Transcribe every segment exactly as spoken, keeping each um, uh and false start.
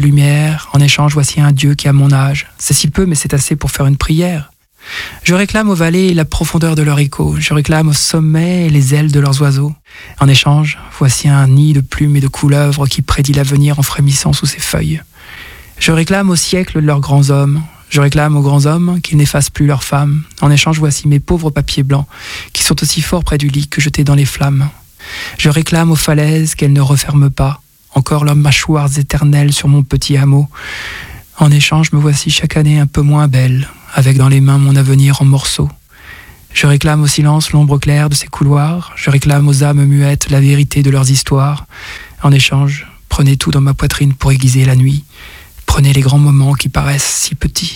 lumière. En échange, voici un Dieu qui a mon âge. C'est si peu, mais c'est assez pour faire une prière. Je réclame aux vallées la profondeur de leur écho. Je réclame au sommet les ailes de leurs oiseaux. En échange, voici un nid de plumes et de couleuvres qui prédit l'avenir en frémissant sous ses feuilles. Je réclame au siècle leurs grands hommes. Je réclame aux grands hommes qu'ils n'effacent plus leurs femmes. En échange, voici mes pauvres papiers blancs qui sont aussi forts près du lit que jetés dans les flammes. Je réclame aux falaises qu'elles ne referment pas encore leurs mâchoires éternelles sur mon petit hameau. En échange, me voici chaque année un peu moins belle, avec dans les mains mon avenir en morceaux. Je réclame au silence l'ombre claire de ces couloirs. Je réclame aux âmes muettes la vérité de leurs histoires. En échange, prenez tout dans ma poitrine pour aiguiser la nuit. Prenez les grands moments qui paraissent si petits.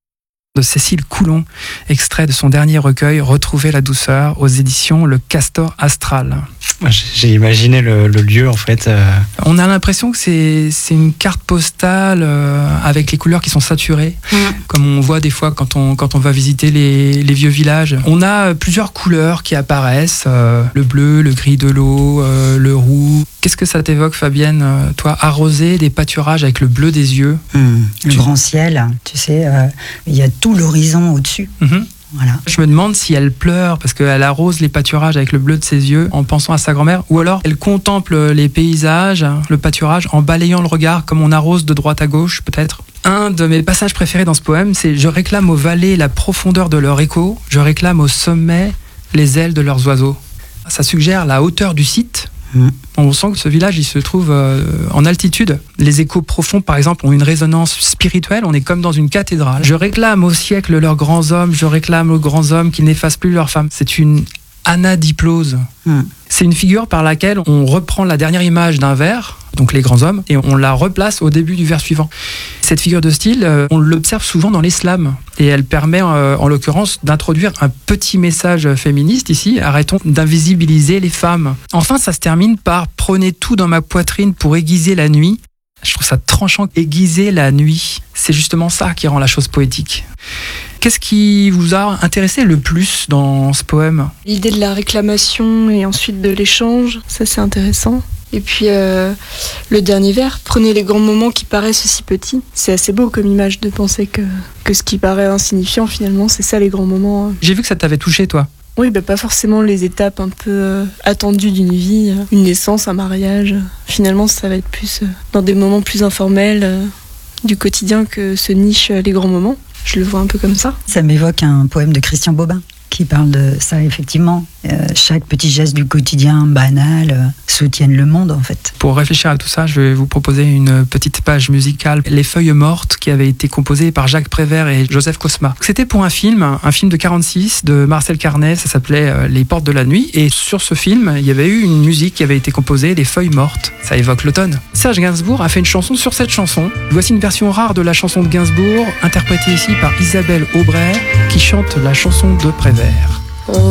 De Cécile Coulon, extrait de son dernier recueil « Retrouver la douceur » aux éditions Le Castor Astral. J'ai imaginé le, le lieu en fait. Euh... On a l'impression que c'est, c'est une carte postale euh, avec les couleurs qui sont saturées, mmh. comme on voit des fois quand on, quand on va visiter les, les vieux villages. On a plusieurs couleurs qui apparaissent, euh, le bleu, le gris de l'eau, euh, le roux. Qu'est-ce que ça t'évoque, Fabienne, euh, toi, arroser des pâturages avec le bleu des yeux? mmh. Le tu... grand ciel, tu sais, euh, il y a tout l'horizon au-dessus. Mmh. Voilà. Je me demande si elle pleure parce qu'elle arrose les pâturages avec le bleu de ses yeux en pensant à sa grand-mère, ou alors elle contemple les paysages, le pâturage, en balayant le regard comme on arrose de droite à gauche peut-être. Un de mes passages préférés dans ce poème, c'est « Je réclame aux vallées la profondeur de leur écho, je réclame au sommet les ailes de leurs oiseaux ». Ça suggère la hauteur du site. Mmh. On sent que ce village, il se trouve euh, en altitude. Les échos profonds, par exemple, ont une résonance spirituelle. On est comme dans une cathédrale. Je réclame au siècle leurs grands hommes. Je réclame aux grands hommes qu'ils n'effacent plus leurs femmes. C'est une anadiplose. Mmh. C'est une figure par laquelle on reprend la dernière image d'un vers, donc les grands hommes, et on la replace au début du vers suivant. Cette figure de style, euh, on l'observe souvent dans les slams, et elle permet, euh, en l'occurrence, d'introduire un petit message féministe ici. Arrêtons d'invisibiliser les femmes. Enfin, ça se termine par « Prenez tout dans ma poitrine pour aiguiser la nuit ». Je trouve ça tranchant. Aiguiser la nuit, c'est justement ça qui rend la chose poétique. Qu'est-ce qui vous a intéressé le plus dans ce poème? L'idée de la réclamation et ensuite de l'échange, ça c'est intéressant. Et puis euh, le dernier vers, prenez les grands moments qui paraissent aussi petits. C'est assez beau comme image de penser que, que ce qui paraît insignifiant finalement, c'est ça les grands moments. J'ai vu que ça t'avait touché toi. Oui, bah pas forcément les étapes un peu euh, attendues d'une vie, euh, une naissance, un mariage. Finalement, ça va être plus euh, dans des moments plus informels euh, du quotidien que se nichent euh, les grands moments. Je le vois un peu comme ça. Ça m'évoque un poème de Christian Bobin qui parle de ça, effectivement. Euh, chaque petit geste du quotidien banal euh, soutiennent le monde, en fait. Pour réfléchir à tout ça, je vais vous proposer une petite page musicale, Les Feuilles Mortes, qui avait été composée par Jacques Prévert et Joseph Cosma. C'était pour un film, un film de quarante-six de Marcel Carnet, ça s'appelait Les Portes de la Nuit, et sur ce film, il y avait eu une musique qui avait été composée, Les Feuilles Mortes. Ça évoque l'automne. Serge Gainsbourg a fait une chanson sur cette chanson. Voici une version rare de la chanson de Gainsbourg, interprétée ici par Isabelle Aubray, qui chante la chanson de Prévert.